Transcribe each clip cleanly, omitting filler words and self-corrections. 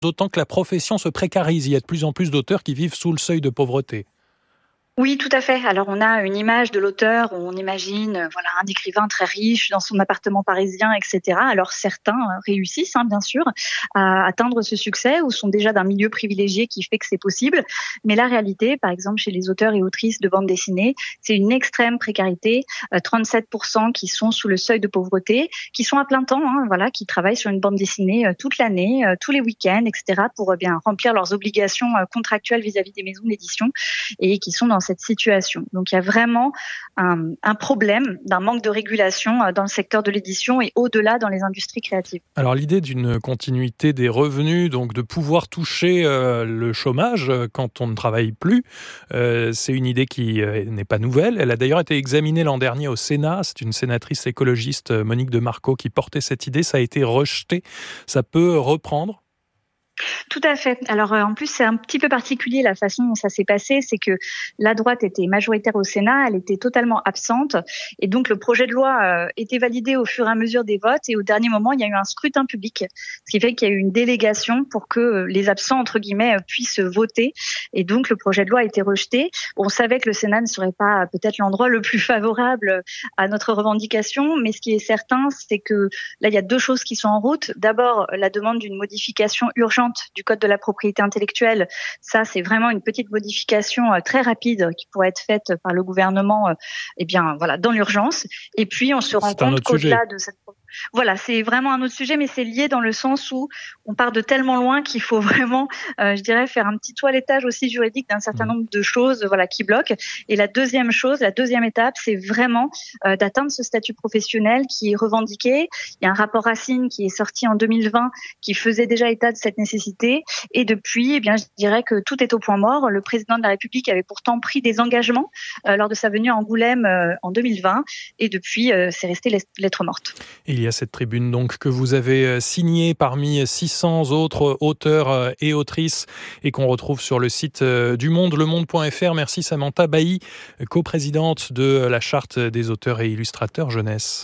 d'autant que la profession se précarise. Il y a de plus en plus d'auteurs qui vivent sous le seuil de pauvreté. Oui, tout à fait. Alors, on a une image de l'auteur où on imagine, un écrivain très riche dans son appartement parisien, etc. Alors, certains réussissent, bien sûr, à atteindre ce succès ou sont déjà d'un milieu privilégié qui fait que c'est possible. Mais la réalité, par exemple, chez les auteurs et autrices de bande dessinée, c'est une extrême précarité. 37% qui sont sous le seuil de pauvreté, qui sont à plein temps, qui travaillent sur une bande dessinée toute l'année, tous les week-ends, etc. pour bien remplir leurs obligations contractuelles vis-à-vis des maisons d'édition et qui sont dans cette situation. Donc il y a vraiment un problème d'un manque de régulation dans le secteur de l'édition et au-delà dans les industries créatives. Alors l'idée d'une continuité des revenus, donc de pouvoir toucher le chômage quand on ne travaille plus, c'est une idée qui n'est pas nouvelle. Elle a d'ailleurs été examinée l'an dernier au Sénat. C'est une sénatrice écologiste, Monique de Marco, qui portait cette idée. Ça a été rejeté. Ça peut reprendre ? Tout à fait. Alors en plus, c'est un petit peu particulier la façon dont ça s'est passé, c'est que la droite était majoritaire au Sénat, elle était totalement absente et donc le projet de loi était validé au fur et à mesure des votes et au dernier moment, il y a eu un scrutin public, ce qui fait qu'il y a eu une délégation pour que les absents, entre guillemets, puissent voter et donc le projet de loi a été rejeté. On savait que le Sénat ne serait pas peut-être l'endroit le plus favorable à notre revendication, mais ce qui est certain, c'est que là, il y a deux choses qui sont en route. D'abord, la demande d'une modification urgente du code de la propriété intellectuelle. Ça, c'est vraiment une petite modification très rapide qui pourrait être faite par le gouvernement dans l'urgence. Et puis, on se rend compte qu'au-delà de cette... Voilà, c'est vraiment un autre sujet, mais c'est lié dans le sens où on part de tellement loin qu'il faut vraiment, faire un petit toilettage aussi juridique d'un certain nombre de choses, qui bloquent. Et la deuxième étape, c'est vraiment d'atteindre ce statut professionnel qui est revendiqué. Il y a un rapport Racine qui est sorti en 2020 qui faisait déjà état de cette nécessité. Et depuis, je dirais que tout est au point mort. Le président de la République avait pourtant pris des engagements lors de sa venue à Angoulême en 2020. Et depuis, c'est resté lettre morte. Il y a cette tribune donc que vous avez signée parmi 600 autres auteurs et autrices et qu'on retrouve sur le site du Monde, lemonde.fr. Merci Samantha Bailly, coprésidente de la Charte des auteurs et illustrateurs jeunesse.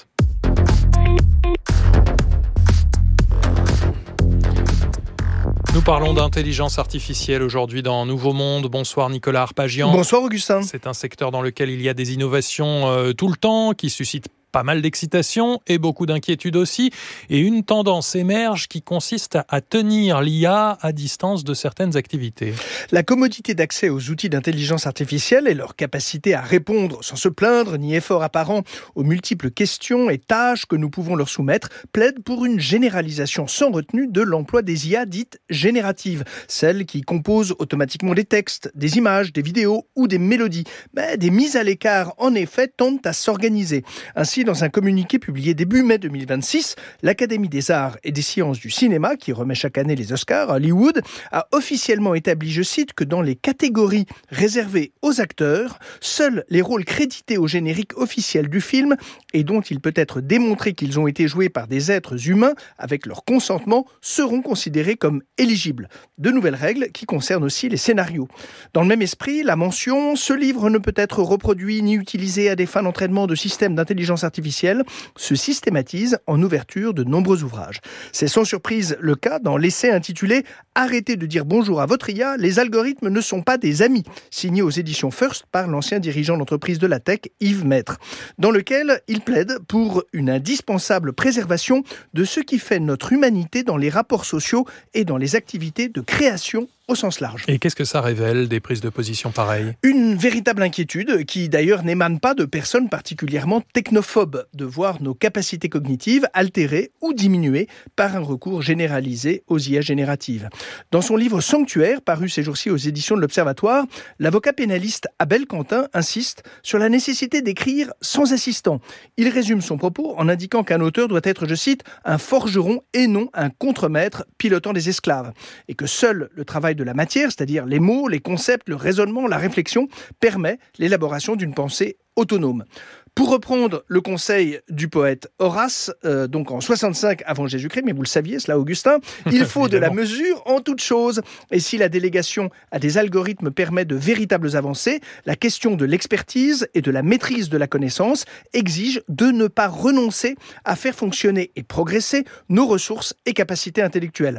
Nous parlons d'intelligence artificielle aujourd'hui dans Nouveau Monde. Bonsoir Nicolas Arpagian. Bonsoir Augustin. C'est un secteur dans lequel il y a des innovations tout le temps, qui suscitent pas mal d'excitation et beaucoup d'inquiétude aussi. Et une tendance émerge qui consiste à tenir l'IA à distance de certaines activités. La commodité d'accès aux outils d'intelligence artificielle et leur capacité à répondre sans se plaindre ni effort apparent aux multiples questions et tâches que nous pouvons leur soumettre plaident pour une généralisation sans retenue de l'emploi des IA dites génératives, celles qui composent automatiquement des textes, des images, des vidéos ou des mélodies. Mais des mises à l'écart, en effet, tendent à s'organiser. Ainsi, dans un communiqué publié début mai 2026, l'Académie des arts et des sciences du cinéma, qui remet chaque année les Oscars à Hollywood, a officiellement établi, je cite, que dans les catégories réservées aux acteurs, seuls les rôles crédités au générique officiel du film et dont il peut être démontré qu'ils ont été joués par des êtres humains avec leur consentement seront considérés comme éligibles. De nouvelles règles qui concernent aussi les scénarios. Dans le même esprit, la mention « Ce livre ne peut être reproduit ni utilisé à des fins d'entraînement de systèmes d'intelligence artificielle » se systématise en ouverture de nombreux ouvrages. C'est sans surprise le cas dans l'essai intitulé « Arrêtez de dire bonjour à votre IA, les algorithmes ne sont pas des amis », signé aux éditions First par l'ancien dirigeant d'entreprise de la tech, Yves Maître, dans lequel il plaide pour une indispensable préservation de ce qui fait notre humanité dans les rapports sociaux et dans les activités de création au sens large. Et qu'est-ce que ça révèle, des prises de position pareilles ? Une véritable inquiétude qui d'ailleurs n'émane pas de personnes particulièrement technophobes, de voir nos capacités cognitives altérées ou diminuées par un recours généralisé aux IA génératives. Dans son livre Sanctuaire, paru ces jours-ci aux éditions de l'Observatoire, l'avocat pénaliste Abel Quentin insiste sur la nécessité d'écrire sans assistant. Il résume son propos en indiquant qu'un auteur doit être, je cite, un forgeron et non un contremaître pilotant des esclaves, et que seul le travail de la matière, c'est-à-dire les mots, les concepts, le raisonnement, la réflexion, permet l'élaboration d'une pensée autonome. Pour reprendre le conseil du poète Horace, donc en 65 avant Jésus-Christ, mais vous le saviez, cela Augustin, il faut de la mesure en toute chose. Et si la délégation à des algorithmes permet de véritables avancées, la question de l'expertise et de la maîtrise de la connaissance exige de ne pas renoncer à faire fonctionner et progresser nos ressources et capacités intellectuelles.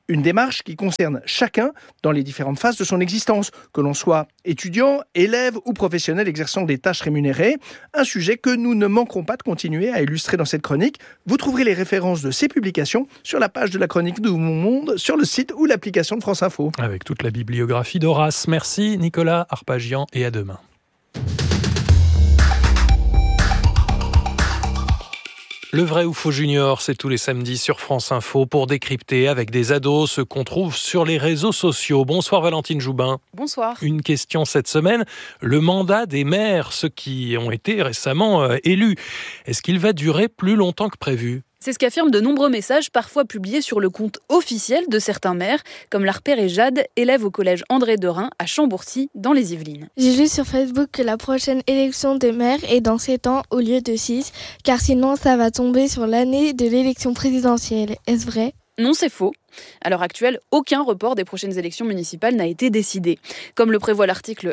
Une démarche qui concerne chacun dans les différentes phases de son existence, que l'on soit étudiant, élève ou professionnel exerçant des tâches rémunérées. Un sujet que nous ne manquerons pas de continuer à illustrer dans cette chronique. Vous trouverez les références de ces publications sur la page de la chronique de Mon Monde, sur le site ou l'application de France Info. Avec toute la bibliographie d'Horace. Merci Nicolas Arpagian et à demain. Le vrai ou faux junior, c'est tous les samedis sur France Info pour décrypter avec des ados ce qu'on trouve sur les réseaux sociaux. Bonsoir Valentine Joubin. Bonsoir. Une question cette semaine, le mandat des maires, ceux qui ont été récemment élus, est-ce qu'il va durer plus longtemps que prévu ? C'est ce qu'affirment de nombreux messages parfois publiés sur le compte officiel de certains maires, comme Larper et Jade, élèves au collège André Derain à Chambourcy, dans les Yvelines. J'ai lu sur Facebook que la prochaine élection des maires est dans 7 ans au lieu de 6, car sinon ça va tomber sur l'année de l'élection présidentielle. Est-ce vrai ? Non, c'est faux. À l'heure actuelle, aucun report des prochaines élections municipales n'a été décidé. Comme le prévoit l'article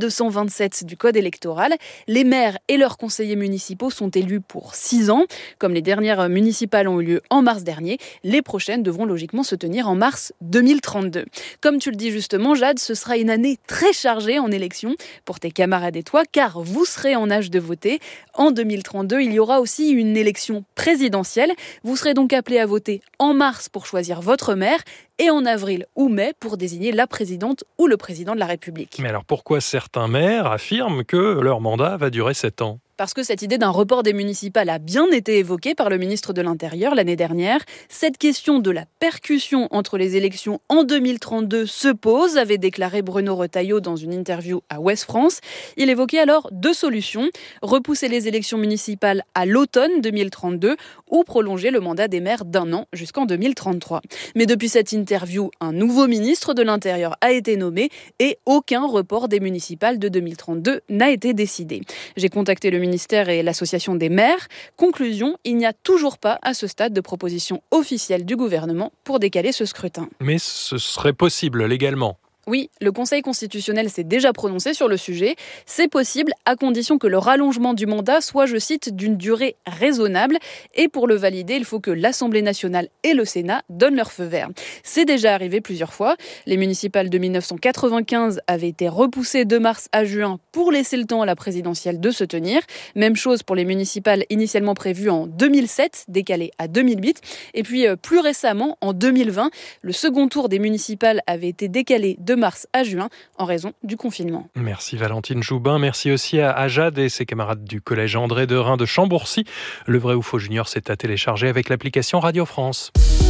L227 du Code électoral, les maires et leurs conseillers municipaux sont élus pour 6 ans. Comme les dernières municipales ont eu lieu en mars dernier, les prochaines devront logiquement se tenir en mars 2032. Comme tu le dis justement, Jade, ce sera une année très chargée en élections pour tes camarades et toi, car vous serez en âge de voter. En 2032, il y aura aussi une élection présidentielle. Vous serez donc appelés à voter en mars pour choisir votre maire et en avril ou mai pour désigner la présidente ou le président de la République. Mais alors pourquoi certains maires affirment que leur mandat va durer 7 ans ? Parce que cette idée d'un report des municipales a bien été évoquée par le ministre de l'Intérieur l'année dernière. Cette question de la percussion entre les élections en 2032 se pose, avait déclaré Bruno Retailleau dans une interview à Ouest France. Il évoquait alors 2 solutions, repousser les élections municipales à l'automne 2032 ou prolonger le mandat des maires d'1 an jusqu'en 2033. Mais depuis cette interview, un nouveau ministre de l'Intérieur a été nommé et aucun report des municipales de 2032 n'a été décidé. J'ai contacté le ministère et l'association des maires. Conclusion, il n'y a toujours pas à ce stade de proposition officielle du gouvernement pour décaler ce scrutin. Mais ce serait possible légalement ? Oui, le Conseil constitutionnel s'est déjà prononcé sur le sujet. C'est possible à condition que le rallongement du mandat soit, je cite, d'une durée raisonnable. Et pour le valider, il faut que l'Assemblée nationale et le Sénat donnent leur feu vert. C'est déjà arrivé plusieurs fois. Les municipales de 1995 avaient été repoussées de mars à juin pour laisser le temps à la présidentielle de se tenir. Même chose pour les municipales initialement prévues en 2007, décalées à 2008. Et puis plus récemment, en 2020, le second tour des municipales avait été décalé de mars à juin en raison du confinement. Merci Valentine Joubin, merci aussi à Jade et ses camarades du collège André Derain de Chambourcy. Le vrai ou faux junior, c'est à télécharger avec l'application Radio France.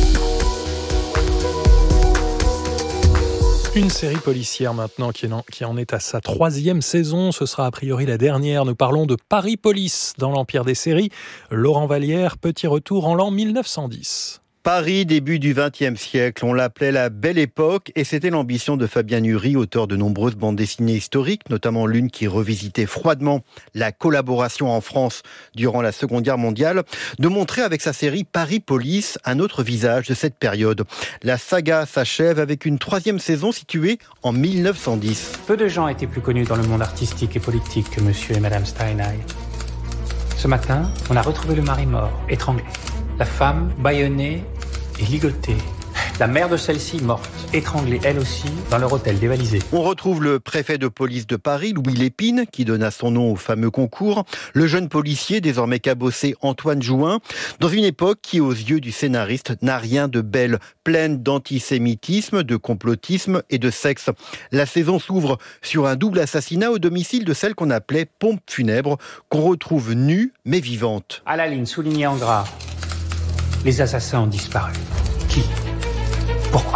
Une série policière maintenant qui en est à sa 3e saison. Ce sera a priori la dernière. Nous parlons de Paris Police dans l'empire des séries. Laurent Vallière, petit retour en l'an 1910. Paris, début du XXe siècle, on l'appelait la Belle Époque et c'était l'ambition de Fabien Nury, auteur de nombreuses bandes dessinées historiques, notamment l'une qui revisitait froidement la collaboration en France durant la Seconde Guerre mondiale, de montrer avec sa série Paris Police un autre visage de cette période. La saga s'achève avec une 3e saison située en 1910. Peu de gens étaient plus connus dans le monde artistique et politique que monsieur et madame Steinheil. Ce matin, on a retrouvé le mari mort, étranglé. La femme, bâillonnée et ligotée. La mère de celle-ci, morte, étranglée elle aussi, dans leur hôtel dévalisé. On retrouve le préfet de police de Paris, Louis Lépine, qui donna son nom au fameux concours, le jeune policier, désormais cabossé, Antoine Jouin, dans une époque qui, aux yeux du scénariste, n'a rien de belle, pleine d'antisémitisme, de complotisme et de sexe. La saison s'ouvre sur un double assassinat au domicile de celle qu'on appelait pompe funèbre, qu'on retrouve nue mais vivante. À la ligne soulignée en gras, les assassins ont disparu. Qui ? Pourquoi ?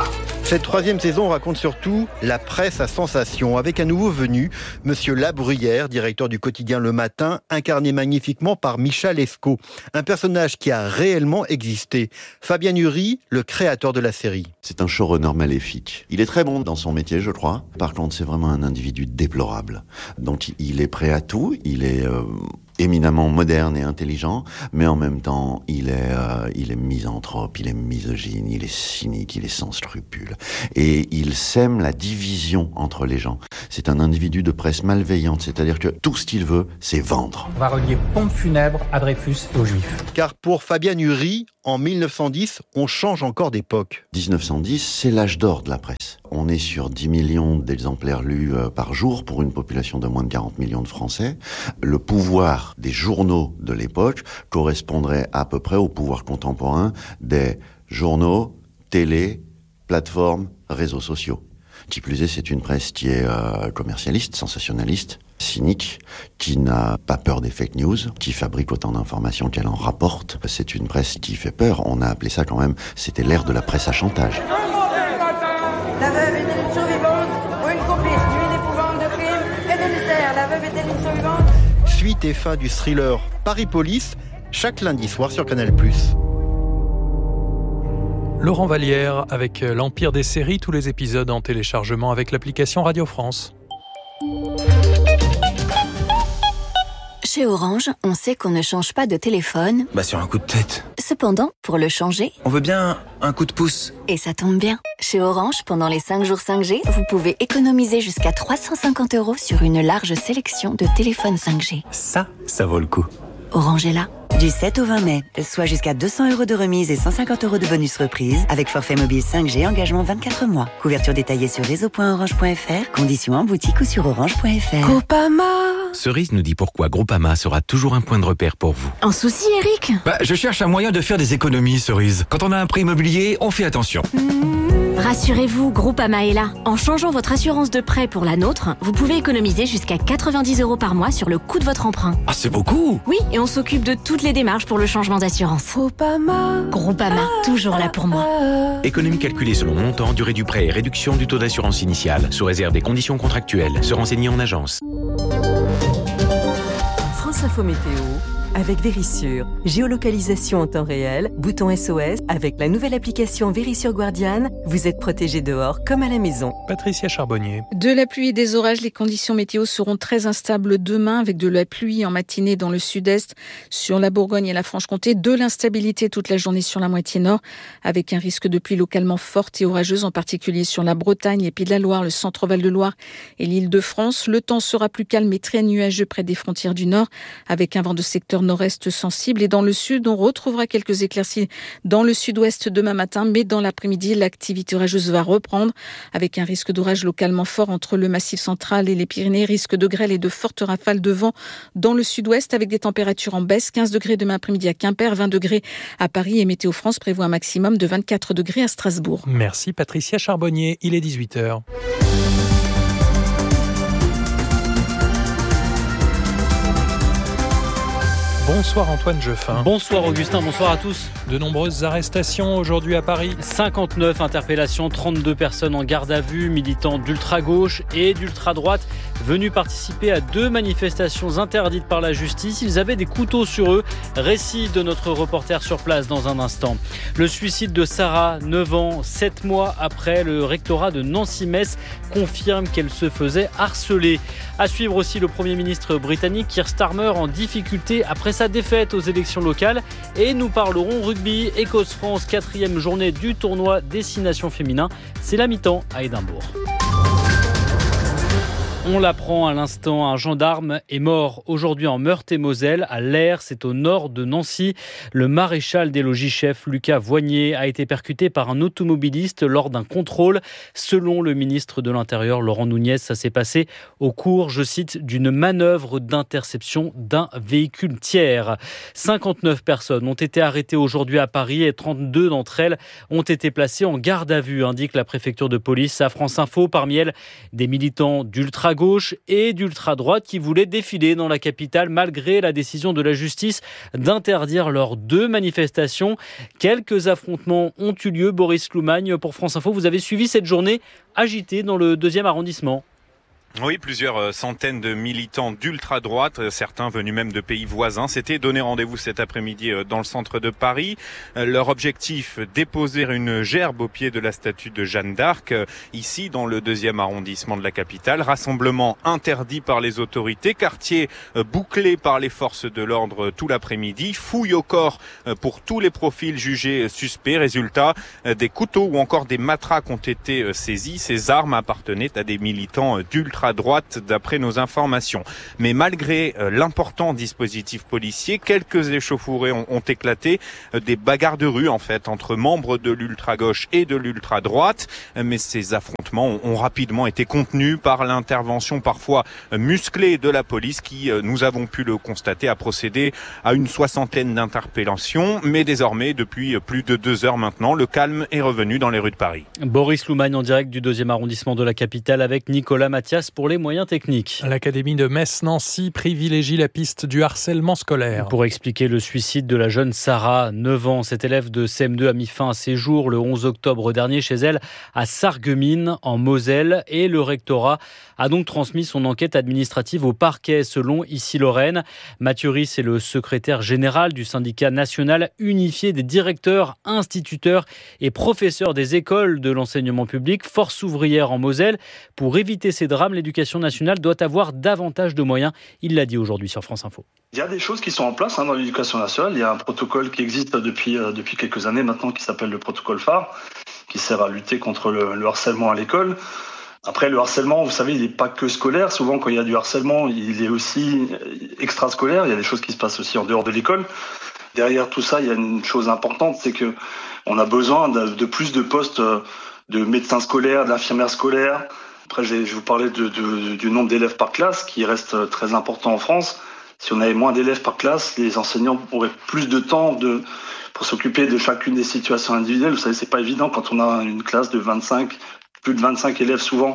Cette 3e saison raconte surtout la presse à sensation, avec un nouveau venu, Monsieur Labruyère, directeur du quotidien Le Matin, incarné magnifiquement par Michel Escaut, un personnage qui a réellement existé. Fabien Nury, le créateur de la série. C'est un showrunner maléfique. Il est très bon dans son métier, je crois. Par contre, c'est vraiment un individu déplorable. Donc, il est prêt à tout, il est éminemment moderne et intelligent, mais en même temps, il est misanthrope, il est misogyne, il est cynique, il est sans scrupules. Et il sème la division entre les gens. C'est un individu de presse malveillante, c'est-à-dire que tout ce qu'il veut, c'est vendre. On va relier pompe funèbre à Dreyfus et aux Juifs. Car pour Fabien Uri, en 1910, on change encore d'époque. 1910, c'est l'âge d'or de la presse. On est sur 10 millions d'exemplaires lus par jour pour une population de moins de 40 millions de Français. Le pouvoir des journaux de l'époque correspondrait à peu près au pouvoir contemporain des journaux, télé, plateformes, réseaux sociaux. Qui plus est, c'est une presse qui est commercialiste, sensationnaliste, cynique, qui n'a pas peur des fake news, qui fabrique autant d'informations qu'elle en rapporte. C'est une presse qui fait peur. On a appelé ça quand même, c'était l'ère de la presse à chantage. La veuve est-elle une survivante ou une complice d'une épouvante de crime et de mystère? La veuve est-elle une survivante? Suite et fin du thriller Paris Police, chaque lundi soir sur Canal+. Laurent Vallière avec l'Empire des séries, tous les épisodes en téléchargement avec l'application Radio France. Chez Orange, on sait qu'on ne change pas de téléphone. Sur un coup de tête. Cependant, pour le changer, on veut bien un coup de pouce. Et ça tombe bien. Chez Orange, pendant les 5 jours 5G, vous pouvez économiser jusqu'à 350 € sur une large sélection de téléphones 5G. Ça vaut le coup. Orange est là. Du 7 au 20 mai, soit jusqu'à 200 € de remise et 150 € de bonus reprise avec forfait mobile 5G, engagement 24 mois. Couverture détaillée sur réseau.orange.fr, conditions en boutique ou sur orange.fr. Groupama. Cerise nous dit pourquoi Groupama sera toujours un point de repère pour vous. Un souci, Eric? Je cherche un moyen de faire des économies, Cerise. Quand on a un prêt immobilier, on fait attention. Rassurez-vous, Groupama est là. En changeant votre assurance de prêt pour la nôtre, vous pouvez économiser jusqu'à 90 € par mois sur le coût de votre emprunt. Ah, c'est beaucoup! Oui, et on s'occupe de toutes les démarches pour le changement d'assurance. Groupama, toujours là pour moi. Économie calculée selon montant, durée du prêt et réduction du taux d'assurance initiale, sous réserve des conditions contractuelles. Se renseigner en agence. France Info Météo avec Vérissure. Géolocalisation en temps réel, bouton SOS. Avec la nouvelle application Vérissure Guardian, vous êtes protégé dehors comme à la maison. Patricia Charbonnier. De la pluie et des orages, les conditions météo seront très instables demain avec de la pluie en matinée dans le sud-est, sur la Bourgogne et la Franche-Comté, de l'instabilité toute la journée sur la moitié nord, avec un risque de pluie localement forte et orageuse, en particulier sur la Bretagne, les Pays de la Loire, le centre-Val de Loire et l'Île-de-France. Le temps sera plus calme et très nuageux près des frontières du nord, avec un vent de secteur nord-est sensible. Et dans le sud, on retrouvera quelques éclaircies dans le sud-ouest demain matin, mais dans l'après-midi, l'activité orageuse va reprendre, avec un risque d'orage localement fort entre le Massif central et les Pyrénées, risque de grêle et de fortes rafales de vent dans le sud-ouest, avec des températures en baisse, 15 degrés demain après-midi à Quimper, 20 degrés à Paris, et Météo France prévoit un maximum de 24 degrés à Strasbourg. Merci Patricia Charbonnier, il est 18h. Bonsoir Antoine Jeffin. Bonsoir Augustin, bonsoir à tous. De nombreuses arrestations aujourd'hui à Paris. 59 interpellations, 32 personnes en garde à vue, militants d'ultra-gauche et d'ultra-droite venus participer à 2 manifestations interdites par la justice. Ils avaient des couteaux sur eux. Récit de notre reporter sur place dans un instant. Le suicide de Sarah, 9 ans, 7 mois après, le rectorat de Nancy-Metz confirme qu'elle se faisait harceler. À suivre aussi le Premier ministre britannique Keir Starmer en difficulté après sa défaite aux élections locales. Et nous parlerons rugby. Écosse-France, 4e journée du tournoi Destination Féminin. C'est la mi-temps à Édimbourg. On l'apprend à l'instant, un gendarme est mort aujourd'hui en Meurthe-et-Moselle, à Leyre, c'est au nord de Nancy. Le maréchal des logis-chefs, Lucas Voignier, a été percuté par un automobiliste lors d'un contrôle. Selon le ministre de l'Intérieur, Laurent Nunez, ça s'est passé au cours, je cite, d'une manœuvre d'interception d'un véhicule tiers. 59 personnes ont été arrêtées aujourd'hui à Paris et 32 d'entre elles ont été placées en garde à vue, indique la préfecture de police à France Info. Parmi elles, des militants d'ultra-gauche et d'ultra-droite qui voulaient défiler dans la capitale malgré la décision de la justice d'interdire leurs 2 manifestations. Quelques affrontements ont eu lieu. Boris Loumagne pour France Info, vous avez suivi cette journée agitée dans le 2e arrondissement. Oui, plusieurs centaines de militants d'ultra-droite, certains venus même de pays voisins, s'étaient donné rendez-vous cet après-midi dans le centre de Paris. Leur objectif, déposer une gerbe au pied de la statue de Jeanne d'Arc, ici dans le 2e arrondissement de la capitale. Rassemblement interdit par les autorités, quartier bouclé par les forces de l'ordre tout l'après-midi, fouille au corps pour tous les profils jugés suspects. Résultat, des couteaux ou encore des matraques ont été saisis. Ces armes appartenaient à des militants d'ultra-droite l'ultra-droite d'après nos informations. Mais malgré l'important dispositif policier, quelques échauffourées ont éclaté, des bagarres de rue en fait entre membres de l'ultra-gauche et de l'ultra-droite, mais ces affrontements ont rapidement été contenus par l'intervention parfois musclée de la police qui, nous avons pu le constater, a procédé à une 60aine d'interpellations, mais désormais, depuis plus de 2 heures maintenant, le calme est revenu dans les rues de Paris. Boris Loumagne en direct du 2e arrondissement de la capitale avec Nicolas Mathias pour les moyens techniques. L'Académie de Metz-Nancy privilégie la piste du harcèlement scolaire. Pour expliquer le suicide de la jeune Sarah, 9 ans, cette élève de CM2 a mis fin à ses jours le 11 octobre dernier chez elle à Sarreguemines en Moselle et le rectorat a donc transmis son enquête administrative au parquet selon Issy-Lorraine. Mathieu Risse est le secrétaire général du syndicat national unifié des directeurs, instituteurs et professeurs des écoles de l'enseignement public, force ouvrière en Moselle. Pour éviter ces drames, l'éducation nationale doit avoir davantage de moyens. Il l'a dit aujourd'hui sur France Info. Il y a des choses qui sont en place dans l'éducation nationale. Il y a un protocole qui existe depuis quelques années maintenant qui s'appelle le protocole phare, qui sert à lutter contre le harcèlement à l'école. Après, le harcèlement, vous savez, il n'est pas que scolaire. Souvent, quand il y a du harcèlement, il est aussi extrascolaire. Il y a des choses qui se passent aussi en dehors de l'école. Derrière tout ça, il y a une chose importante, c'est que on a besoin de plus de postes de médecins scolaires, d'infirmières scolaires. Après, je vous parlais du nombre d'élèves par classe, qui reste très important en France. Si on avait moins d'élèves par classe, les enseignants auraient plus de temps pour s'occuper de chacune des situations individuelles. Vous savez, c'est pas évident quand on a une classe de 25, plus de 25 élèves souvent,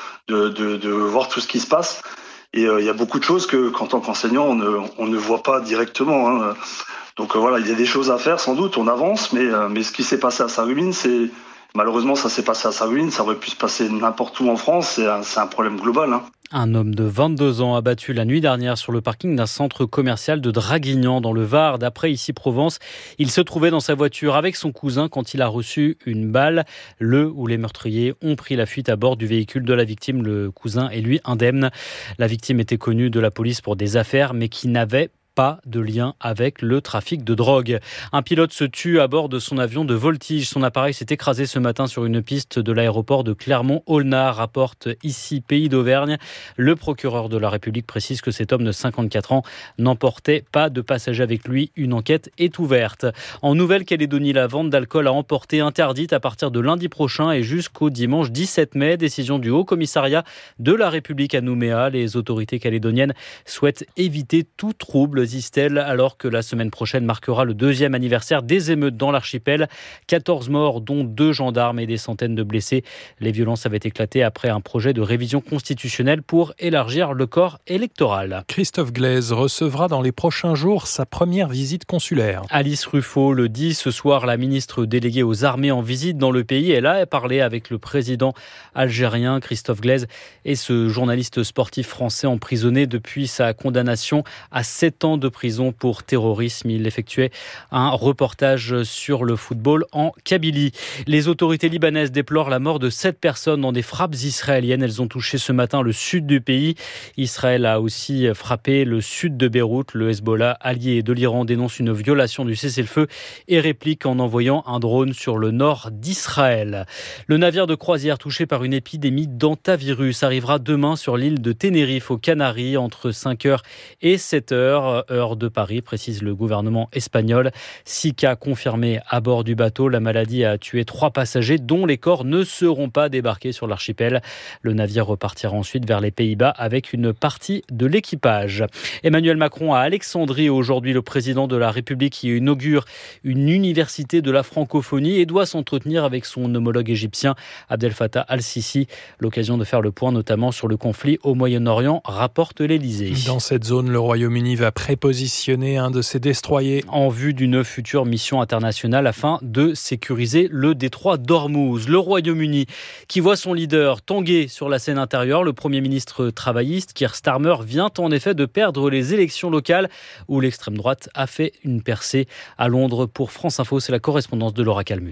de voir tout ce qui se passe. Et il y a beaucoup de choses que, qu'en tant qu'enseignant, on ne voit pas directement. Hein. Donc voilà, il y a des choses à faire sans doute, on avance, mais ce qui s'est passé à Sarreguemines, malheureusement ça s'est passé à Sarreguemines, ça aurait pu se passer n'importe où en France, c'est un problème global. Hein. Un homme de 22 ans abattu la nuit dernière sur le parking d'un centre commercial de Draguignan dans le Var. D'après Issy-Provence, il se trouvait dans sa voiture avec son cousin quand il a reçu une balle. Le ou les meurtriers ont pris la fuite à bord du véhicule de la victime. Le cousin est lui indemne. La victime était connue de la police pour des affaires mais qui n'avait pas de lien avec le trafic de drogue. Un pilote se tue à bord de son avion de voltige. Son appareil s'est écrasé ce matin sur une piste de l'aéroport de Clermont-Aulnard, rapporte ici Pays d'Auvergne. Le procureur de la République précise que cet homme de 54 ans n'emportait pas de passagers avec lui. Une enquête est ouverte. En Nouvelle-Calédonie, la vente d'alcool à emporter interdite à partir de lundi prochain et jusqu'au dimanche 17 mai. Décision du Haut-Commissariat de la République à Nouméa. Les autorités calédoniennes souhaitent éviter tout trouble, disent-elles, alors que la semaine prochaine marquera le 2e anniversaire des émeutes dans l'archipel. 14 morts, dont 2 gendarmes et des centaines de blessés. Les violences avaient éclaté après un projet de révision constitutionnelle pour élargir le corps électoral. Christophe Glaise recevra dans les prochains jours sa première visite consulaire. Alice Ruffo le dit ce soir, la ministre déléguée aux armées en visite dans le pays. Elle a parlé avec le président algérien Christophe Glaise et ce journaliste sportif français emprisonné depuis sa condamnation à 7 ans de prison pour terrorisme. Il effectuait un reportage sur le football en Kabylie. Les autorités libanaises déplorent la mort de 7 personnes dans des frappes israéliennes. Elles ont touché ce matin le sud du pays. Israël a aussi frappé le sud de Beyrouth. Le Hezbollah, allié de l'Iran, dénonce une violation du cessez-le-feu et réplique en envoyant un drone sur le nord d'Israël. Le navire de croisière touché par une épidémie d'hantavirus arrivera demain sur l'île de Tenerife aux Canaries entre 5h et 7h. Heure de Paris, précise le gouvernement espagnol. 6 cas confirmés à bord du bateau. La maladie a tué 3 passagers dont les corps ne seront pas débarqués sur l'archipel. Le navire repartira ensuite vers les Pays-Bas avec une partie de l'équipage. Emmanuel Macron à Alexandrie aujourd'hui, le président de la République qui inaugure une université de la francophonie et doit s'entretenir avec son homologue égyptien Abdel Fattah al-Sisi. L'occasion de faire le point notamment sur le conflit au Moyen-Orient, rapporte l'Élysée. Dans cette zone, le Royaume-Uni va prépositionner un de ses destroyers en vue d'une future mission internationale afin de sécuriser le détroit d'Ormuz. Le Royaume-Uni qui voit son leader tanguer sur la scène intérieure. Le Premier ministre travailliste Keir Starmer vient en effet de perdre les élections locales où l'extrême droite a fait une percée. À Londres pour France Info, c'est la correspondance de Laura Calmus.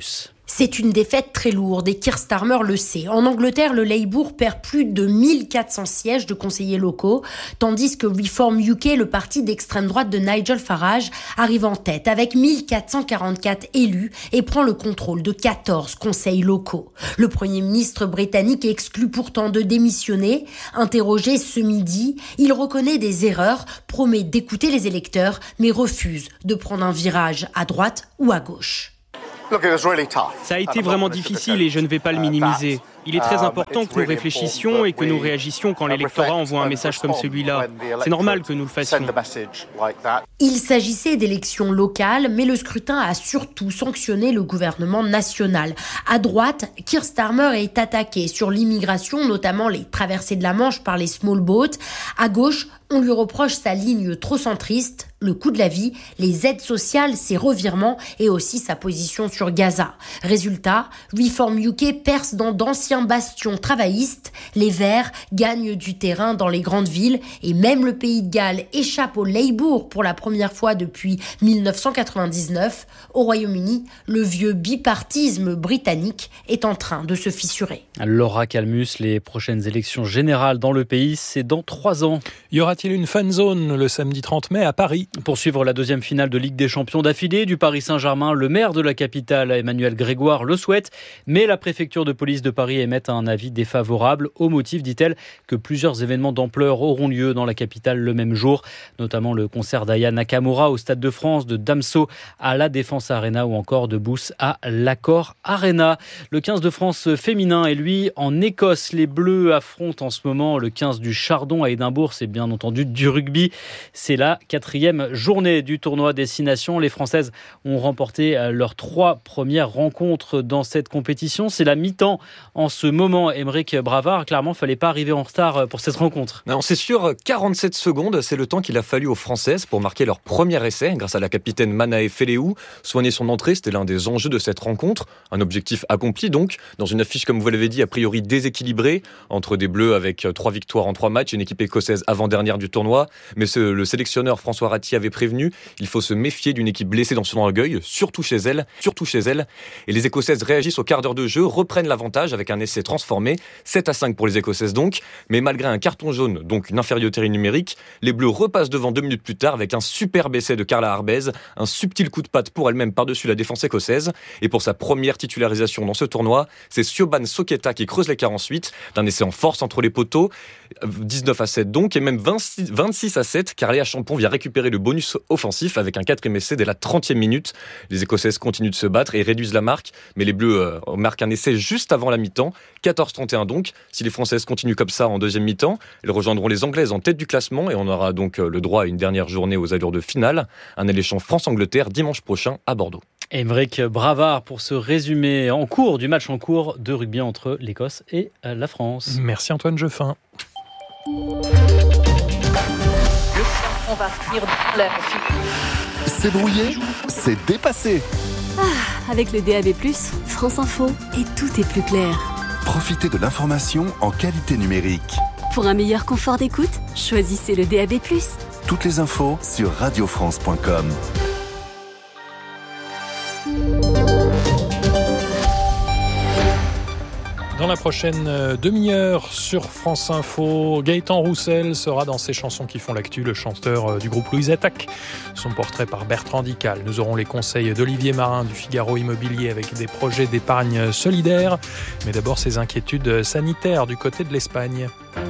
C'est une défaite très lourde et Keir Starmer le sait. En Angleterre, le Labour perd plus de 1400 sièges de conseillers locaux, tandis que Reform UK, le parti d'extrême droite de Nigel Farage, arrive en tête avec 1444 élus et prend le contrôle de 14 conseils locaux. Le Premier ministre britannique exclut pourtant de démissionner. Interrogé ce midi, il reconnaît des erreurs, promet d'écouter les électeurs, mais refuse de prendre un virage à droite ou à gauche. Ça a été vraiment difficile et je ne vais pas le minimiser. Il est très important que nous réfléchissions et que nous réagissions quand l'électorat envoie un message comme celui-là. C'est normal que nous le fassions. Il s'agissait d'élections locales, mais le scrutin a surtout sanctionné le gouvernement national. À droite, Keir Starmer est attaqué sur l'immigration, notamment les traversées de la Manche par les small boats. À gauche, on lui reproche sa ligne trop centriste, le coût de la vie, les aides sociales, ses revirements et aussi sa position sur Gaza. Résultat, Reform UK perce dans d'anciens bastions travaillistes, les Verts gagnent du terrain dans les grandes villes et même le Pays de Galles échappe au Labour pour la première fois depuis 1999. Au Royaume-Uni, le vieux bipartisme britannique est en train de se fissurer. Laura Calmus, les prochaines élections générales dans le pays, c'est dans 3 ans. Y aura-t-il une fan zone le samedi 30 mai à Paris ? Pour suivre la deuxième finale de Ligue des Champions d'affilée du Paris Saint-Germain, le maire de la capitale, Emmanuel Grégoire, le souhaite, mais la préfecture de police de Paris émet un avis défavorable au motif, dit-elle, que plusieurs événements d'ampleur auront lieu dans la capitale le même jour, notamment le concert d'Aya Nakamura au Stade de France, de Damso à la Défense Arena ou encore de Booth à l'Accor Arena. Le 15 de France féminin est lui en Écosse. Les Bleus affrontent en ce moment le 15 du Chardon à Édimbourg, c'est bien entendu du rugby. C'est la 4e journée du tournoi Destination. Les Françaises ont remporté leurs 3 premières rencontres dans cette compétition. C'est la mi-temps en ce moment. Aymeric Bravard, clairement, il ne fallait pas arriver en retard pour cette rencontre. Non, c'est sûr, 47 secondes, c'est le temps qu'il a fallu aux Françaises pour marquer leur premier essai grâce à la capitaine Manae Feleou. Soigner son entrée, c'était l'un des enjeux de cette rencontre. Un objectif accompli donc, dans une affiche, comme vous l'avez dit, a priori déséquilibrée, entre des Bleus avec 3 victoires en 3 matchs, une équipe écossaise avant-dernière du tournoi. Mais le sélectionneur François Ratti avait prévenu, il faut se méfier d'une équipe blessée dans son orgueil, surtout chez elle. Et les Écossaises réagissent au quart d'heure de jeu, reprennent l'avantage avec un essai transformé, 7-5 pour les Écossaises donc. Mais malgré un carton jaune, donc une infériorité numérique, les Bleus repassent devant 2 minutes plus tard avec un superbe essai de Carla Harbez, un subtil coup de patte pour elle-même par-dessus la défense écossaise. Et pour sa première titularisation dans ce tournoi, c'est Siobhan Soketa qui creuse l'écart ensuite, d'un essai en force entre les poteaux, 19-7 donc, et même 26-7, car Léa Champon vient récupérer le bonus offensif avec un 4e essai dès la 30e minute. Les Écossaises continuent de se battre et réduisent la marque, mais les Bleus marquent un essai juste avant la mi-temps, 14-31 donc. Si les Françaises continuent comme ça en deuxième mi-temps, elles rejoindront les Anglaises en tête du classement et on aura donc le droit à une dernière journée aux allures de finale, un alléchant France-Angleterre dimanche prochain à Bordeaux. Aymeric Bravard pour ce résumé du match en cours de rugby entre l'Écosse et la France. Merci Antoine Jeffin. On va finir dans l'air. C'est brouillé, c'est dépassé. Avec le DAB+, France Info, et tout est plus clair. Profitez de l'information en qualité numérique. Pour un meilleur confort d'écoute, choisissez le DAB+. Toutes les infos sur radiofrance.com. Dans la prochaine demi-heure sur France Info, Gaëtan Roussel sera dans ses chansons qui font l'actu, le chanteur du groupe Louise Attaque. Son portrait par Bertrand Dical. Nous aurons les conseils d'Olivier Marin du Figaro Immobilier avec des projets d'épargne solidaire. Mais d'abord ses inquiétudes sanitaires du côté de l'Espagne.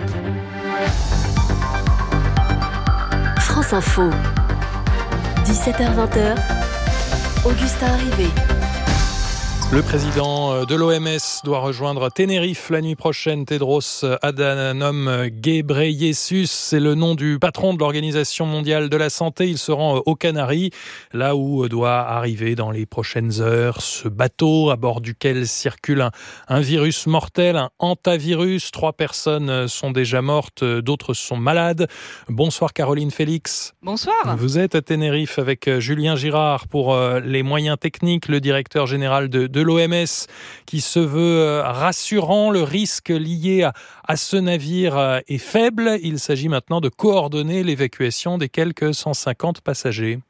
France Info, 17h-20h, Augustin Arrivé. Le président de l'OMS doit rejoindre Tenerife la nuit prochaine. Tedros Adhanom Ghebreyesus, c'est le nom du patron de l'Organisation mondiale de la santé. Il se rend aux Canaries, là où doit arriver dans les prochaines heures ce bateau à bord duquel circule un virus mortel, un hantavirus. 3 personnes sont déjà mortes, d'autres sont malades. Bonsoir Caroline Félix. Bonsoir. Vous êtes à Tenerife avec Julien Girard pour les moyens techniques, le directeur général de l'OMS qui se veut rassurant. Le risque lié à ce navire est faible. Il s'agit maintenant de coordonner l'évacuation des quelques 150 passagers.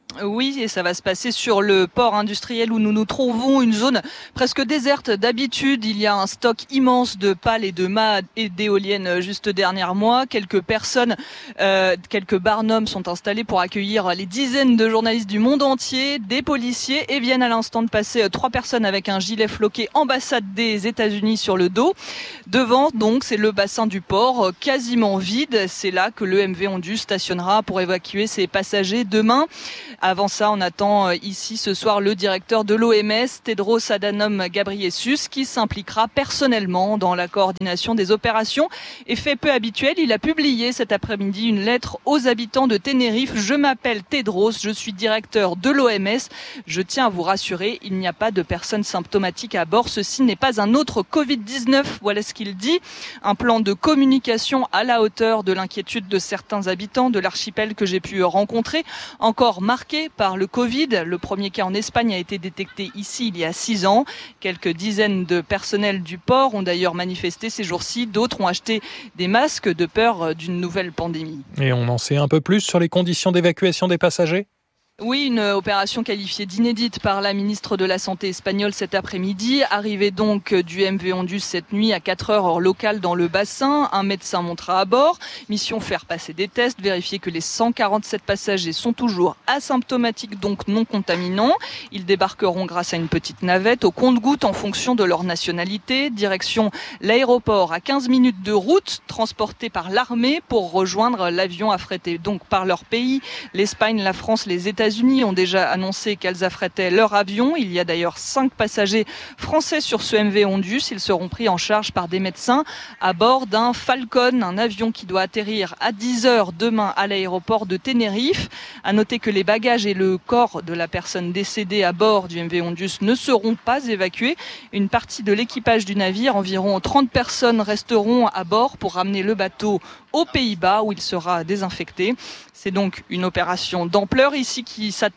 Oui, et ça va se passer sur le port industriel où nous nous trouvons, une zone presque déserte d'habitude. Il y a un stock immense de pales et de mâts et d'éoliennes juste derrière moi. Quelques personnes, quelques barnums sont installés pour accueillir les dizaines de journalistes du monde entier, des policiers, et viennent à l'instant de passer 3 personnes avec un gilet floqué ambassade des États-Unis sur le dos. Devant, donc, c'est le bassin du port, quasiment vide. C'est là que le MV Ondu stationnera pour évacuer ses passagers demain. Avant ça, on attend ici ce soir le directeur de l'OMS, Tedros Adhanom Ghebreyesus, qui s'impliquera personnellement dans la coordination des opérations. Et fait peu habituel, il a publié cet après-midi une lettre aux habitants de Tenerife. Je m'appelle Tedros, je suis directeur de l'OMS. Je tiens à vous rassurer, il n'y a pas de personnes symptomatiques à bord. Ceci n'est pas un autre Covid-19. Voilà ce qu'il dit. Un plan de communication à la hauteur de l'inquiétude de certains habitants de l'archipel que j'ai pu rencontrer, encore marqué par le Covid. Le premier cas en Espagne a été détecté ici il y a 6 ans. Quelques dizaines de personnels du port ont d'ailleurs manifesté ces jours-ci. D'autres ont acheté des masques de peur d'une nouvelle pandémie. Et on en sait un peu plus sur les conditions d'évacuation des passagers ? Oui, une opération qualifiée d'inédite par la ministre de la Santé espagnole cet après-midi. Arrivée donc du MV Ondu cette nuit à 4h heure locale dans le bassin. Un médecin montera à bord. Mission faire passer des tests, vérifier que les 147 passagers sont toujours asymptomatiques, donc non contaminants. Ils débarqueront grâce à une petite navette au compte-gouttes en fonction de leur nationalité. Direction l'aéroport à 15 minutes de route, transportés par l'armée pour rejoindre l'avion affrété donc par leur pays. L'Espagne, la France, les États-Unis ont déjà annoncé qu'elles affrétaient leur avion. Il y a d'ailleurs 5 passagers français sur ce MV Ondu. Ils seront pris en charge par des médecins à bord d'un Falcon, un avion qui doit atterrir à 10h demain à l'aéroport de Tenerife. À noter que les bagages et le corps de la personne décédée à bord du MV Ondu ne seront pas évacués. Une partie de l'équipage du navire, environ 30 personnes, resteront à bord pour ramener le bateau aux Pays-Bas où il sera désinfecté. C'est donc une opération d'ampleur ici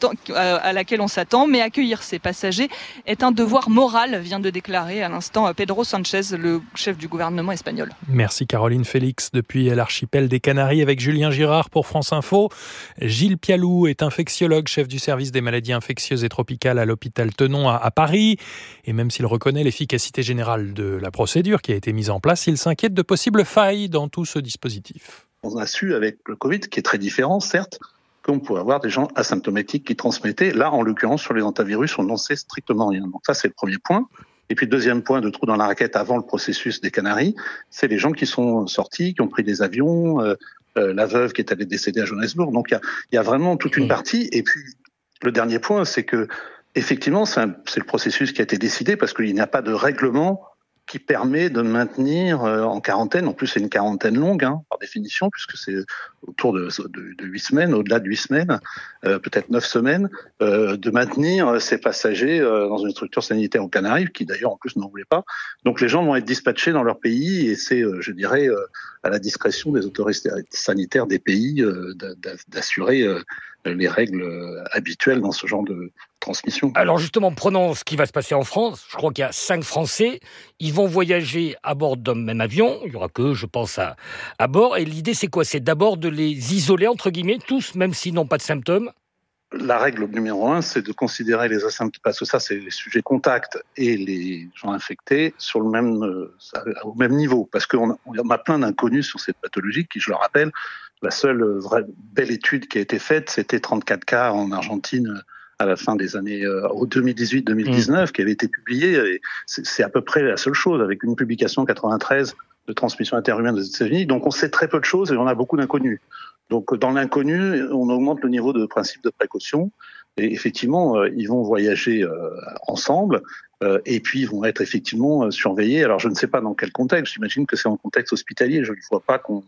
à laquelle on s'attend, mais accueillir ces passagers est un devoir moral, vient de déclarer à l'instant Pedro Sánchez, le chef du gouvernement espagnol. Merci Caroline Félix depuis l'archipel des Canaries avec Julien Girard pour France Info. Gilles Pialou est infectiologue, chef du service des maladies infectieuses et tropicales à l'hôpital Tenon à Paris. Et même s'il reconnaît l'efficacité générale de la procédure qui a été mise en place, il s'inquiète de possibles failles dans tout ce dispositif. On a su avec le Covid, qui est très différent, certes, qu'on pouvait avoir des gens asymptomatiques qui transmettaient. Là, en l'occurrence, sur les hantavirus, on n'en sait strictement rien. Donc ça, c'est le premier point. Et puis, deuxième point de trou dans la raquette avant le processus des Canaries, c'est les gens qui sont sortis, qui ont pris des avions, la veuve qui est allée décéder à Johannesburg. Donc, il y a vraiment toute une partie. Et puis, le dernier point, c'est que, effectivement, c'est le processus qui a été décidé parce qu'il n'y a pas de règlement qui permet de maintenir en quarantaine. En plus, c'est une quarantaine longue, par définition, puisque c'est autour de 8 semaines, au-delà de 8 semaines, peut-être 9 semaines, de maintenir ces passagers dans une structure sanitaire aux Canaries, qui d'ailleurs en plus n'en voulaient pas. Donc les gens vont être dispatchés dans leur pays et c'est, je dirais, à la discrétion des autorités sanitaires des pays d'assurer les règles habituelles dans ce genre de transmission. Alors justement, prenons ce qui va se passer en France. Je crois qu'il y a 5 Français. Ils vont voyager à bord d'un même avion. Il n'y aura que, je pense, à bord. Et l'idée, c'est quoi ? C'est d'abord de les isoler, entre guillemets, tous, même s'ils n'ont pas de symptômes. La règle numéro 1, c'est de considérer les asymptômes, parce que ça, c'est les sujets contacts et les gens infectés sur le même, au même niveau. Parce qu'on a plein d'inconnus sur cette pathologie qui, je le rappelle, la seule vraie belle étude qui a été faite, c'était 34 cas en Argentine à la fin des années 2018-2019 qui avait été publiée. Et c'est à peu près la seule chose, avec une publication en 93 de transmission interhumaine des États-Unis. Donc on sait très peu de choses et on a beaucoup d'inconnus. Donc dans l'inconnu, on augmente le niveau de principe de précaution. Et effectivement, ils vont voyager ensemble et puis ils vont être effectivement surveillés. Alors je ne sais pas dans quel contexte. J'imagine que c'est en contexte hospitalier. Je ne vois pas qu'on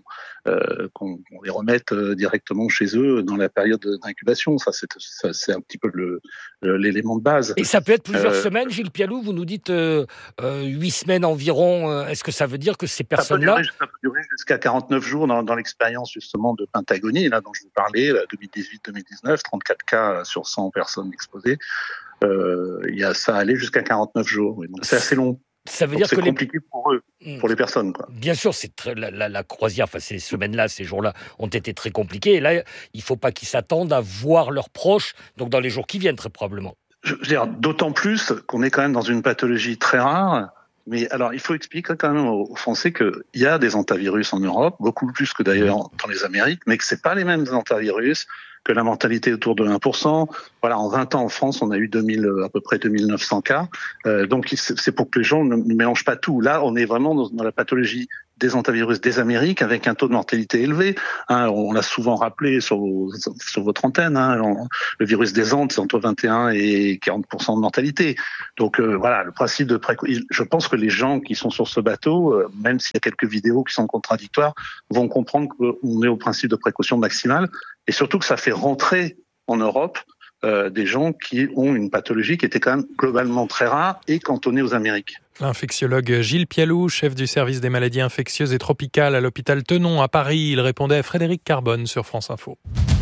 les remette directement chez eux dans la période d'incubation. Ça c'est un petit peu l'élément de base. Et ça peut être plusieurs semaines, Gilles Pialou. Vous nous dites 8 semaines environ. Est-ce que ça veut dire que ces personnes-là... Ça peut durer jusqu'à 49 jours dans l'expérience justement de Pentagonie, là dont je vous parlais, 2018-2019, 34 cas sur 100 personnes exposées. Ça allait jusqu'à 49 jours. Oui. Donc c'est assez long. Ça veut Donc dire c'est que compliqué pour eux, pour les personnes, quoi. Bien sûr, c'est la croisière, enfin ces semaines-là, ces jours-là ont été très compliqués. Et là, il ne faut pas qu'ils s'attendent à voir leurs proches, donc dans les jours qui viennent, très probablement. Je veux dire, d'autant plus qu'on est quand même dans une pathologie très rare. Mais alors, il faut expliquer quand même aux Français qu'il y a des hantavirus en Europe, beaucoup plus que d'ailleurs dans les Amériques, mais que c'est pas les mêmes hantavirus, que la mortalité est autour de 1%. Voilà, en 20 ans en France, on a eu à peu près 2900 cas. Donc c'est pour que les gens ne mélangent pas tout. Là, on est vraiment dans la pathologie des hantavirus des Amériques avec un taux de mortalité élevé. On l'a souvent rappelé sur votre antenne. Le virus des Andes, c'est entre 21 et 40% de mortalité. Donc voilà, le principe de je pense que les gens qui sont sur ce bateau, même s'il y a quelques vidéos qui sont contradictoires, vont comprendre qu'on est au principe de précaution maximale et surtout que ça fait rentrer en Europe des gens qui ont une pathologie qui était quand même globalement très rare et cantonnée aux Amériques. L'infectiologue Gilles Pialou, chef du service des maladies infectieuses et tropicales à l'hôpital Tenon à Paris, il répondait à Frédéric Carbone sur France Info.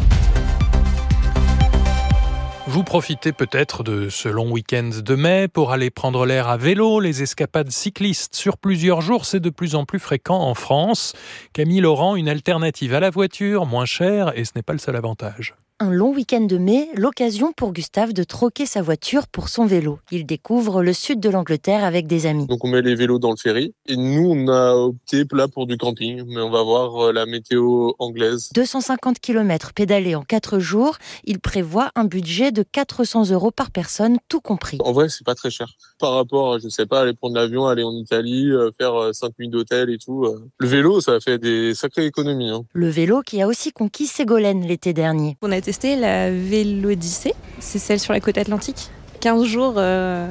Vous profitez peut-être de ce long week-end de mai pour aller prendre l'air à vélo. Les escapades cyclistes sur plusieurs jours, c'est de plus en plus fréquent en France. Camille Laurent, une alternative à la voiture, moins chère, et ce n'est pas le seul avantage. Un long week-end de mai, l'occasion pour Gustave de troquer sa voiture pour son vélo. Il découvre le sud de l'Angleterre avec des amis. Donc on met les vélos dans le ferry et nous on a opté là pour du camping, mais on va voir la météo anglaise. 250 km pédalés en 4 jours, il prévoit un budget de 400 € par personne, tout compris. En vrai c'est pas très cher. Par rapport, je sais pas, aller prendre l'avion, aller en Italie, faire 5 nuits d'hôtel et tout. Le vélo ça fait des sacrées économies. Le vélo qui a aussi conquis Ségolène l'été dernier. On a testé la Vélodyssée, c'est celle sur la côte atlantique. 15 jours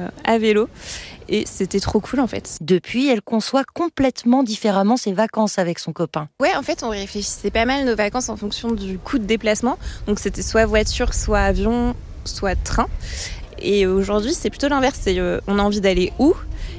à vélo et c'était trop cool en fait. Depuis, elle conçoit complètement différemment ses vacances avec son copain. Ouais, en fait, on réfléchissait pas mal nos vacances en fonction du coût de déplacement. Donc c'était soit voiture, soit avion, soit train. Et aujourd'hui, c'est plutôt l'inverse. On a envie d'aller où ?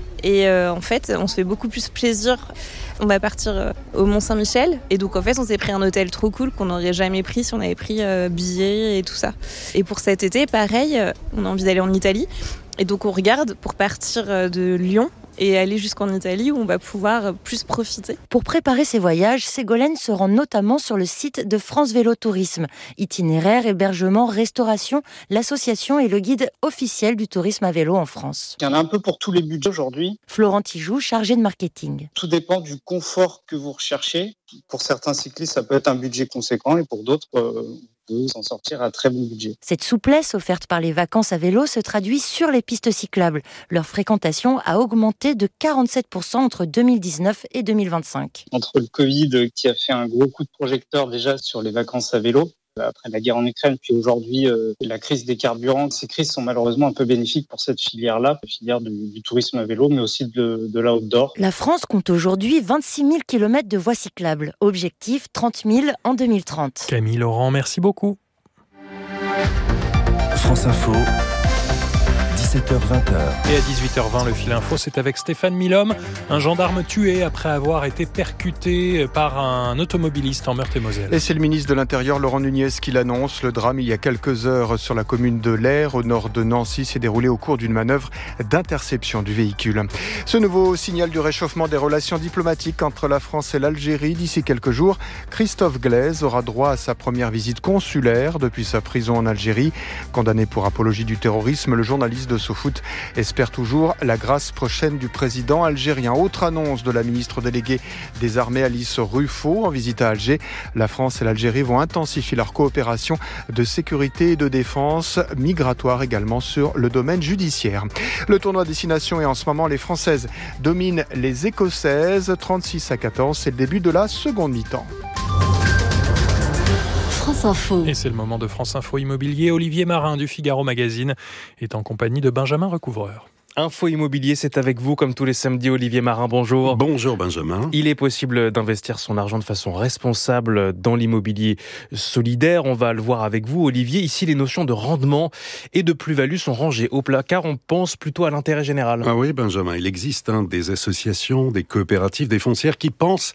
Et en fait, on se fait beaucoup plus plaisir. On va partir au Mont-Saint-Michel. Et donc, en fait, on s'est pris un hôtel trop cool qu'on n'aurait jamais pris si on avait pris billets et tout ça. Et pour cet été, pareil, on a envie d'aller en Italie. Et donc, on regarde pour partir de Lyon et aller jusqu'en Italie où on va pouvoir plus profiter. Pour préparer ses voyages, Ségolène se rend notamment sur le site de France Vélo Tourisme. Itinéraire, hébergement, restauration, l'association est le guide officiel du tourisme à vélo en France. Il y en a un peu pour tous les budgets aujourd'hui. Florent Tijoux, chargé de marketing. Tout dépend du confort que vous recherchez. Pour certains cyclistes, ça peut être un budget conséquent et pour d'autres, s'en sortir à très bon budget. Cette souplesse offerte par les vacances à vélo se traduit sur les pistes cyclables. Leur fréquentation a augmenté de 47% entre 2019 et 2025. Entre le Covid qui a fait un gros coup de projecteur déjà sur les vacances à vélo, après la guerre en Ukraine, puis aujourd'hui la crise des carburants. Ces crises sont malheureusement un peu bénéfiques pour cette filière-là, la filière du tourisme à vélo, mais aussi de l'outdoor. La France compte aujourd'hui 26 000 km de voies cyclables. Objectif 30 000 en 2030. Camille Laurent, merci beaucoup. France Info. 17h-20h. Et à 18h20, le fil info, c'est avec Stéphane Milhomme, un gendarme tué après avoir été percuté par un automobiliste en Meurthe-et-Moselle. Et c'est le ministre de l'Intérieur, Laurent Nunez, qui l'annonce. Le drame, il y a quelques heures, sur la commune de Lair, au nord de Nancy, s'est déroulé au cours d'une manœuvre d'interception du véhicule. Ce nouveau signal du réchauffement des relations diplomatiques entre la France et l'Algérie. D'ici quelques jours, Christophe Glaise aura droit à sa première visite consulaire depuis sa prison en Algérie. Condamné pour apologie du terrorisme, le journaliste de SoFoot espère toujours la grâce prochaine du président algérien. Autre annonce de la ministre déléguée des Armées, Alice Ruffo, en visite à Alger. La France et l'Algérie vont intensifier leur coopération de sécurité et de défense, migratoire également sur le domaine judiciaire. Le tournoi Destination est en ce moment, les Françaises dominent les Écossaises, 36-14. C'est le début de la seconde mi-temps. France Info. Et c'est le moment de France Info Immobilier. Olivier Marin du Figaro Magazine est en compagnie de Benjamin Recouvreur. Info Immobilier, c'est avec vous comme tous les samedis. Olivier Marin, bonjour. Bonjour Benjamin. Il est possible d'investir son argent de façon responsable dans l'immobilier solidaire. On va le voir avec vous, Olivier. Ici, les notions de rendement et de plus-value sont rangées au placard. On pense plutôt à l'intérêt général. Ah oui Benjamin, il existe des associations, des coopératives, des foncières qui pensent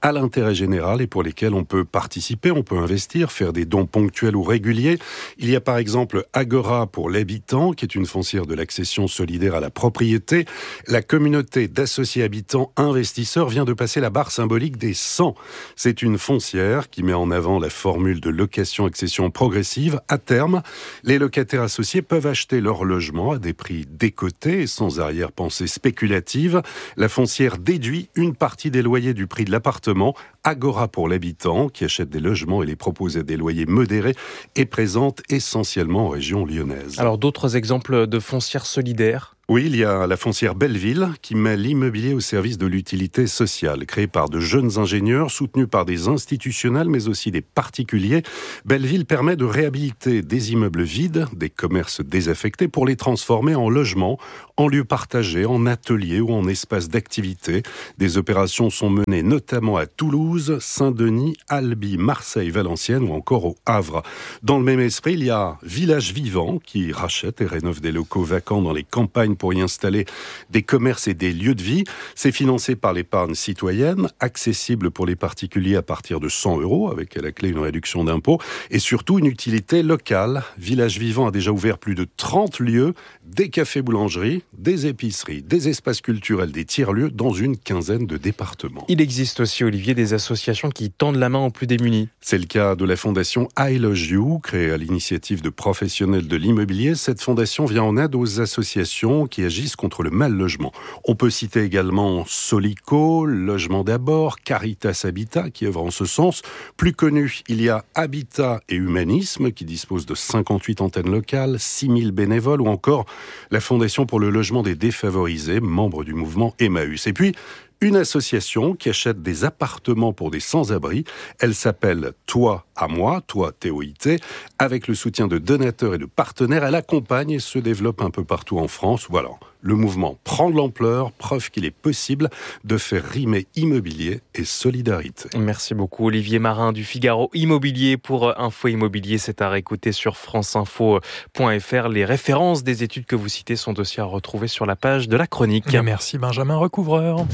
à l'intérêt général et pour lesquels on peut participer, on peut investir, faire des dons ponctuels ou réguliers. Il y a par exemple Agora pour l'habitant, qui est une foncière de l'accession solidaire à la propriété. La communauté d'associés habitants investisseurs vient de passer la barre symbolique des 100. C'est une foncière qui met en avant la formule de location-accession progressive. À terme, les locataires associés peuvent acheter leur logement à des prix décotés et sans arrière-pensée spéculative. La foncière déduit une partie des loyers du prix de l'appartement. Agora pour l'habitant, qui achète des logements et les propose à des loyers modérés, est présente essentiellement en région lyonnaise. Alors d'autres exemples de foncières solidaires ? Oui, il y a la foncière Belleville qui met l'immobilier au service de l'utilité sociale. Créée par de jeunes ingénieurs, soutenus par des institutionnels mais aussi des particuliers, Belleville permet de réhabiliter des immeubles vides, des commerces désaffectés pour les transformer en logements, en lieux partagés, en ateliers ou en espaces d'activité. Des opérations sont menées notamment à Toulouse, Saint-Denis, Albi, Marseille, Valenciennes ou encore au Havre. Dans le même esprit, il y a Village Vivant qui rachète et rénove des locaux vacants dans les campagnes pour y installer des commerces et des lieux de vie. C'est financé par l'épargne citoyenne, accessible pour les particuliers à partir de 100 €, avec à la clé une réduction d'impôt, et surtout une utilité locale. Village Vivant a déjà ouvert plus de 30 lieux, des cafés-boulangeries, des épiceries, des espaces culturels, des tiers-lieux dans une quinzaine de départements. Il existe aussi, Olivier, des associations qui tendent la main aux plus démunis. C'est le cas de la fondation I Love You, créée à l'initiative de professionnels de l'immobilier. Cette fondation vient en aide aux associations qui agissent contre le mal-logement. On peut citer également Solico, Logement d'abord, Caritas Habitat qui œuvre en ce sens. Plus connu, il y a Habitat et Humanisme qui dispose de 58 antennes locales, 6000 bénévoles ou encore la Fondation pour le logement des défavorisés, membre du mouvement Emmaüs. Et puis, une association qui achète des appartements pour des sans-abri. Elle s'appelle Toi à moi, Toi TOIT. Avec le soutien de donateurs et de partenaires, elle accompagne et se développe un peu partout en France. Voilà, le mouvement prend de l'ampleur, preuve qu'il est possible de faire rimer immobilier et solidarité. Merci beaucoup Olivier Marin du Figaro Immobilier pour Info Immobilier. C'est à réécouter sur franceinfo.fr. Les références des études que vous citez sont aussi à retrouver sur la page de la chronique. Merci Benjamin Recouvreur.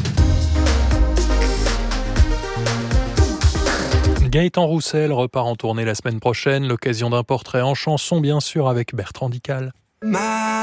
Gaëtan Roussel repart en tournée la semaine prochaine. L'occasion d'un portrait en chanson, bien sûr, avec Bertrand Dical.